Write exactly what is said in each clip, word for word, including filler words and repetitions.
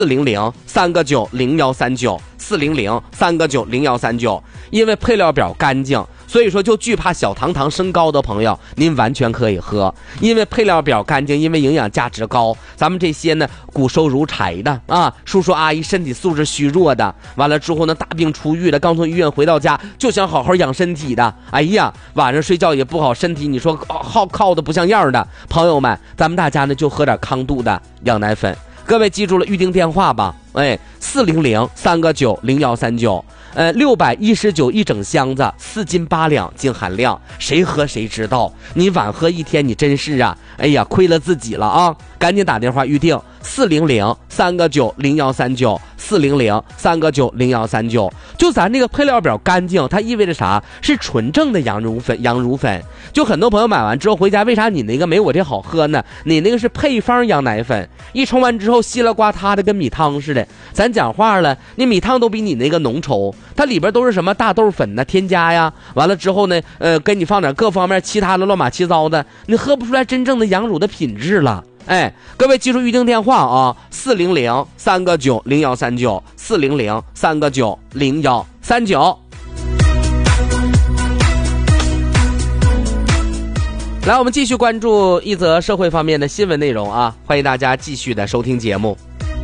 四零零三个九零幺三九四零零三个九零幺三九，因为配料表干净，所以说就惧怕小糖糖升高的朋友，您完全可以喝，因为配料表干净，因为营养价值高。咱们这些呢骨瘦如柴的啊，叔叔阿姨身体素质虚弱的，完了之后呢大病初愈的，刚从医院回到家就想好好养身体的，哎呀晚上睡觉也不好，身体你说好靠的不像样的朋友们，咱们大家呢就喝点康度的羊奶粉。各位记住了预定电话吧，哎，四零零三个九零幺三九，呃，六百一十九一整箱子，四斤八两净含量，谁喝谁知道。你晚喝一天，你真是啊，哎呀，亏了自己了啊！赶紧打电话预定四零零三个九零幺三九，四零零三个九零幺三九。就咱这个配料表干净，它意味着啥？是纯正的羊乳粉，羊乳粉。就很多朋友买完之后回家，为啥你那个没我这好喝呢？你那个是配方羊奶粉，一冲完之后稀了呱嗒的，跟米汤似的。咱讲话了，那米汤都比你那个浓稠，它里边都是什么大豆粉呢、添加呀，完了之后呢，呃，给你放点各方面其他的乱码七糟的，你喝不出来真正的羊乳的品质了。哎，各位记住预定电话啊，四零零三个九零幺三九，四零零三个九零幺三九。来，我们继续关注一则社会方面的新闻内容啊，欢迎大家继续的收听节目。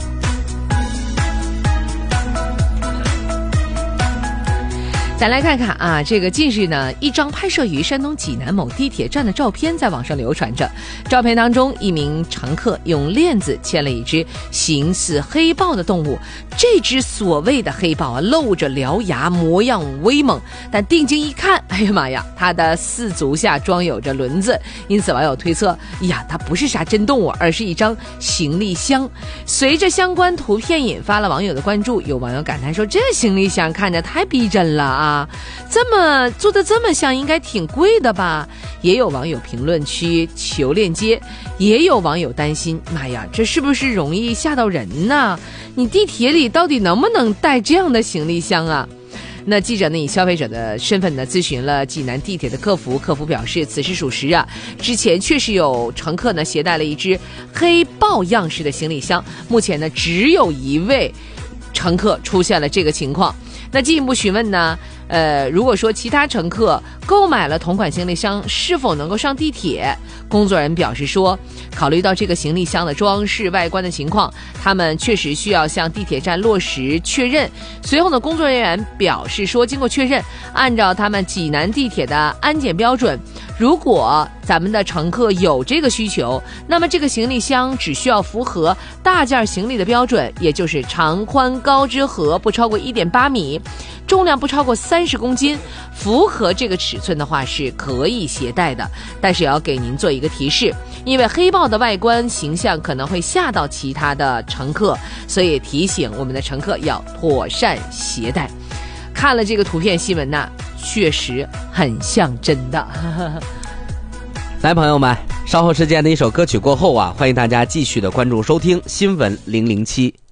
咱来看看啊，这个近日呢，一张拍摄于山东济南某地铁站的照片在网上流传着。照片当中，一名乘客用链子牵了一只形似黑豹的动物。这只所谓的黑豹啊，露着獠牙，模样威猛，但定睛一看，哎呀妈呀，它的四足下装有着轮子，因此网友推测，呀，它不是啥真动物，而是一张行李箱。随着相关图片引发了网友的关注，有网友感叹说，这行李箱看着太逼真了啊！啊，这么做的这么像，应该挺贵的吧？也有网友评论区求链接，也有网友担心，妈呀，这是不是容易吓到人呢？你地铁里到底能不能带这样的行李箱啊？那记者呢以消费者的身份呢咨询了济南地铁的客服，客服表示此事属实啊，之前确实有乘客呢携带了一只黑豹样式的行李箱，目前呢只有一位乘客出现了这个情况。那进一步询问呢，呃，如果说其他乘客购买了同款行李箱，是否能够上地铁？工作人员表示说，考虑到这个行李箱的装饰外观的情况，他们确实需要向地铁站落实确认。随后呢，工作人员表示说，经过确认，按照他们济南地铁的安检标准，如果咱们的乘客有这个需求，那么这个行李箱只需要符合大件行李的标准，也就是长宽高之和不超过 一点八米，重量不超过三十公斤，符合这个尺寸的话是可以携带的。但是也要给您做一个提示，因为黑豹的外观形象可能会吓到其他的乘客，所以提醒我们的乘客要妥善携带。看了这个图片新闻呢，确实很像真的。 来，朋友们，稍后时间的一首歌曲过后啊，欢迎大家继续的关注收听新闻零零七。